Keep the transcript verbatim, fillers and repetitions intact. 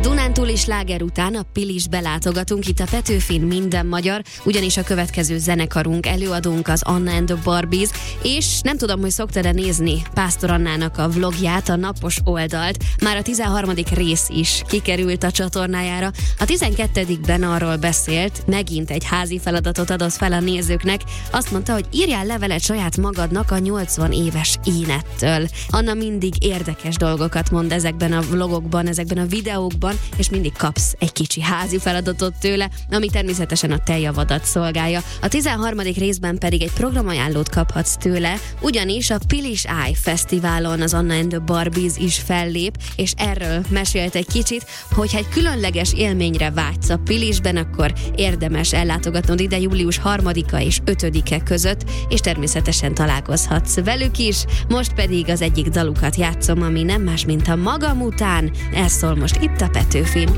Dunántúli sláger után a Pilisbe látogatunk, itt a Petőfin Minden Magyar, ugyanis a következő zenekarunk, előadónk az Anna and the Barbies, és nem tudom, hogy szoktad-e nézni Pásztor Annának a vlogját, a napos oldalt. Már a tizenharmadik rész is kikerült a csatornájára. A tizenkettedikben arról beszélt, megint egy házi feladatot adott fel a nézőknek. Azt mondta, hogy írjál levelet saját magadnak a nyolcvan éves énettől. Anna mindig érdekes dolgokat mond ezekben a vlogokban, ezekben a videókban, és mindig kapsz egy kicsi házi feladatot tőle, ami természetesen a te javadat szolgálja. A tizenharmadik részben pedig egy programajánlót kaphatsz tőle, ugyanis a Pilis Eye Fesztiválon az Anna and the Barbies is fellép, és erről mesélt egy kicsit, hogyha egy különleges élményre vágysz a Pilisben, akkor érdemes ellátogatnod ide július harmadika és ötödike között, és természetesen találkozhatsz velük is. Most pedig az egyik dalukat játszom, ami nem más, mint a Magam után. Ez szól most itt a Petőfin.